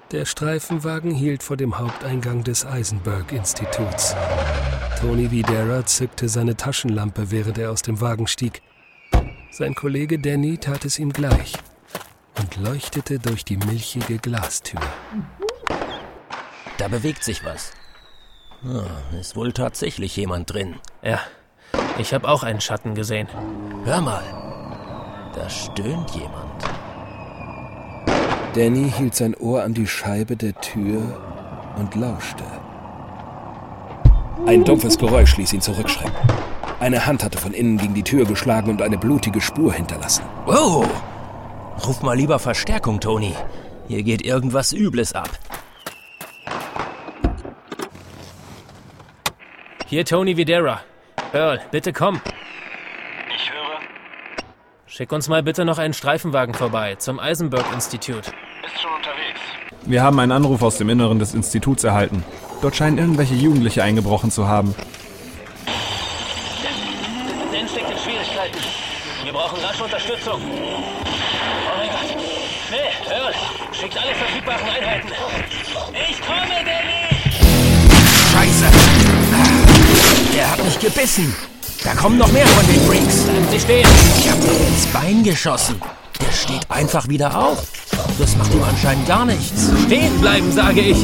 Der Streifenwagen hielt vor dem Haupteingang des Eisenberg-Instituts. Tony Videra zückte seine Taschenlampe, während er aus dem Wagen stieg. Sein Kollege Danny tat es ihm gleich und leuchtete durch die milchige Glastür. Da bewegt sich was. Ist wohl tatsächlich jemand drin. Ja, ich habe auch einen Schatten gesehen. Hör mal, da stöhnt jemand. Danny hielt sein Ohr an die Scheibe der Tür und lauschte. Ein dumpfes Geräusch ließ ihn zurückschrecken. Eine Hand hatte von innen gegen die Tür geschlagen und eine blutige Spur hinterlassen. Wow! Ruf mal lieber Verstärkung, Tony. Hier geht irgendwas Übles ab. Hier Tony Videra. Earl, bitte komm. Ich höre. Schick uns mal bitte noch einen Streifenwagen vorbei, zum Eisenberg-Institut. Ist schon unterwegs. Wir haben einen Anruf aus dem Inneren des Instituts erhalten. Dort scheinen irgendwelche Jugendliche eingebrochen zu haben. Dan steckt in Schwierigkeiten. Wir brauchen rasch Unterstützung. Oh mein Gott. Nee, Earl, schickt alle verfügbaren Einheiten. Ich komme, Danny! Scheiße! Der hat mich gebissen. Da kommen noch mehr von den Freaks. Bleiben Sie stehen. Ich hab ihm ins Bein geschossen. Der steht einfach wieder auf. Das macht ihm anscheinend gar nichts. Stehen bleiben, sage ich.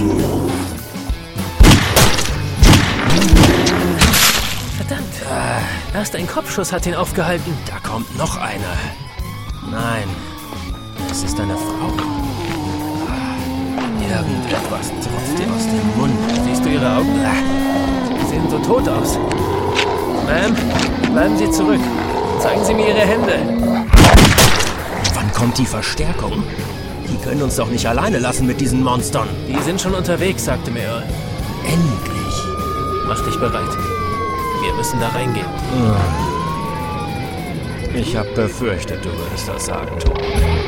Verdammt. Erst ein Kopfschuss hat ihn aufgehalten. Da kommt noch einer. Nein, das ist eine Frau. Irgendetwas tropft ihr aus dem Mund. Siehst du ihre Augen? Sie sehen so tot aus. Ma'am, bleiben Sie zurück. Zeigen Sie mir Ihre Hände. Wann kommt die Verstärkung? Die können uns doch nicht alleine lassen mit diesen Monstern. Die sind schon unterwegs, sagte mir Earl. Endlich. Mach dich bereit. Wir müssen da reingehen. Ich hab befürchtet, du würdest das sagen, Tony.